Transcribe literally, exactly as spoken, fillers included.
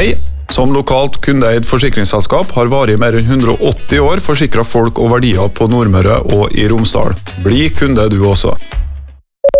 Hei, som lokalt kundeeid forsikringsselskap har varig mer enn hundre og åtti år forsikret folk og verdier på Nordmøre og i Romsdal. Bli kunde du også.